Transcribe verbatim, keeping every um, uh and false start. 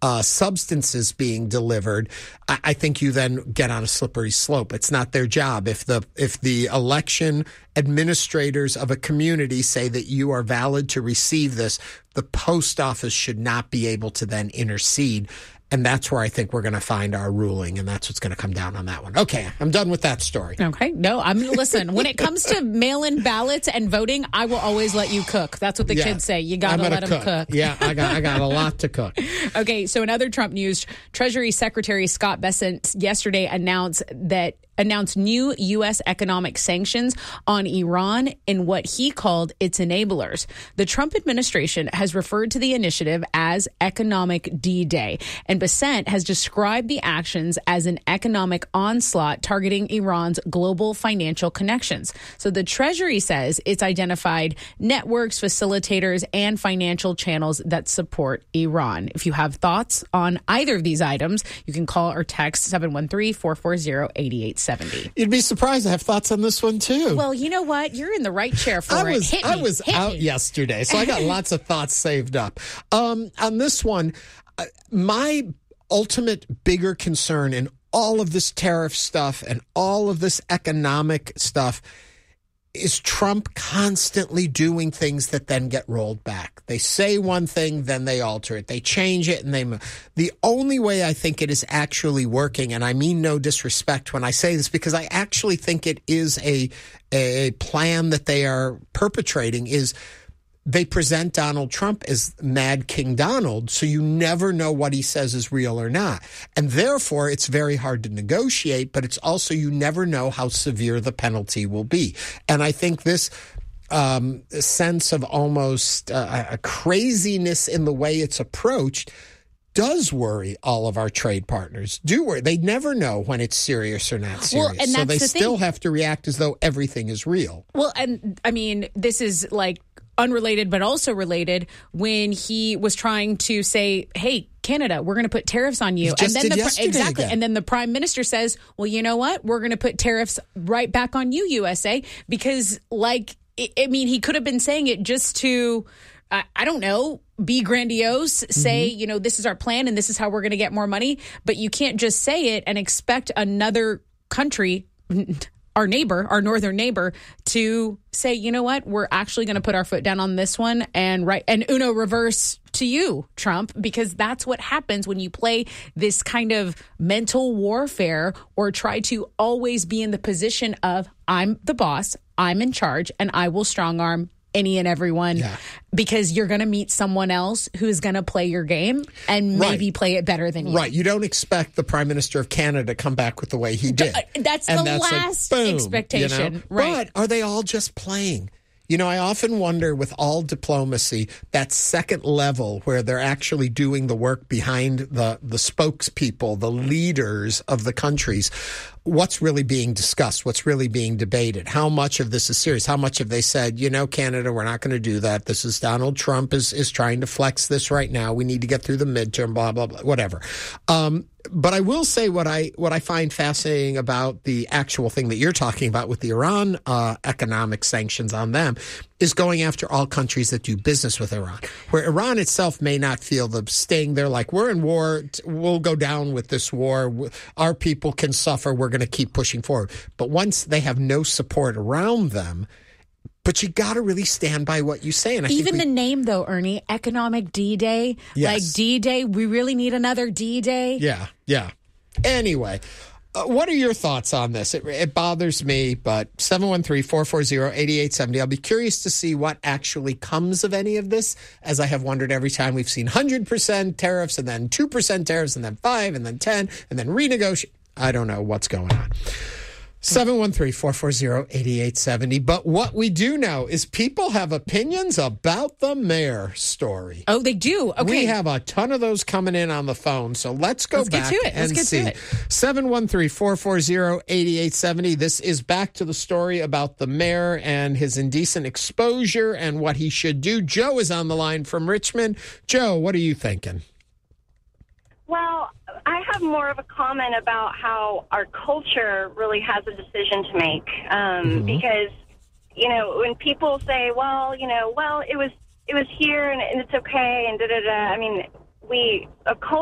uh, substances being delivered, I, I think you then get on a slippery slope. It's not their job. If the if the election administrators of a community say that you are valid to receive this, the post office should not be able to then intercede. And that's where I think we're going to find our ruling, and that's what's going to come down on that one. Okay, I'm done with that story. Okay, no, I'm listen. When it comes to mail-in ballots and voting, I will always let you cook. That's what the Yeah, kids say. You got to I'm let gonna them cook. Yeah, I got I got a lot to cook. Okay, so in other Trump news, Treasury Secretary Scott Bessent yesterday announced that announced new U S economic sanctions on Iran in what he called its enablers. The Trump administration has referred to the initiative as Economic D-Day, and Bessent has described the actions as an economic onslaught targeting Iran's global financial connections. So the Treasury says it's identified networks, facilitators, and financial channels that support Iran. If you have thoughts on either of these items, you can call or text seven one three, four four zero, eight eight seven zero. You'd be surprised. I have thoughts on this one, too. Well, you know what? You're in the right chair for I it. was, Hit I me. was Hit out me. yesterday, so I got lots of thoughts saved up. Um, on this one, uh, my ultimate bigger concern in all of this tariff stuff and all of this economic stuff is Trump constantly doing things that then get rolled back. They say one thing, then they alter it. They change it, and they move. The only way I think it is actually working, and I mean no disrespect when I say this, because I actually think it is a a plan that they are perpetrating, is they present Donald Trump as Mad King Donald, so you never know what he says is real or not. And therefore, it's very hard to negotiate, but it's also you never know how severe the penalty will be. And I think this um, sense of almost uh, a craziness in the way it's approached does worry all of our trade partners. Do worry. They never know when it's serious or not serious. Well, and so that's they the still thing. have to react as though everything is real. Well, and I mean, this is like unrelated, but also related when he was trying to say, hey, Canada, we're going to put tariffs on you. He just and then did the yesterday exactly. again. And then the prime minister says, well, you know what? We're going to put tariffs right back on you, U S A, because like, I I mean, he could have been saying it just to, I, I don't know, be grandiose, say, Mm-hmm. you know, this is our plan and this is how we're going to get more money. But you can't just say it and expect another country, our neighbor, our northern neighbor, to say, you know what, we're actually going to put our foot down on this one and right and uno reverse to you, Trump, because that's what happens when you play this kind of mental warfare or try to always be in the position of I'm the boss, I'm in charge, and I will strong arm any and everyone, Yeah. because you're going to meet someone else who's going to play your game and maybe Right. play it better than you. Right. You don't expect the Prime Minister of Canada to come back with the way he did. That's And the that's like, last boom, expectation. you know? Right. But are they all just playing? You know, I often wonder with all diplomacy, that second level where they're actually doing the work behind the, the spokespeople, the leaders of the countries, what's really being discussed, what's really being debated, how much of this is serious, how much have they said, you know, Canada, we're not going to do that. This is Donald Trump is, is trying to flex this right now. We need to get through the midterm, blah, blah, blah, whatever. Um, But I will say what I what I find fascinating about the actual thing that you're talking about with the Iran uh, economic sanctions on them is going after all countries that do business with Iran, where Iran itself may not feel the sting. They're like, we're in war. We'll go down with this war. Our people can suffer. We're going to keep pushing forward. But once they have no support around them, but you got to really stand by what you say. And I Even think we, the name, though, Ernie, Economic D-Day, Yes. like D-Day, we really need another D-Day. Yeah, yeah. Anyway, uh, what are your thoughts on this? It, it bothers me, but seven one three, four four zero, eight eight seven zero. I'll be curious to see what actually comes of any of this, as I have wondered every time we've seen one hundred percent tariffs and then two percent tariffs and then five and then ten and then renegotiate. I don't know what's going on. seven one three, four four zero, eight eight seven zero. But what we do know is people have opinions about the mayor story. Oh, they do? Okay. We have a ton of those coming in on the phone, so let's go Let's get back to it. Let's and get to see. it. seven one three, four four zero, eight eight seven zero. This is back to the story about the mayor and his indecent exposure and what he should do. Joe is on the line from Richmond. Joe, what are you thinking? Well, I have more of a comment about how our culture really has a decision to make. Um, Mm-hmm. Because, you know, when people say, well, you know, well, it was it was here and, and it's okay and da da da. I mean, we a culture.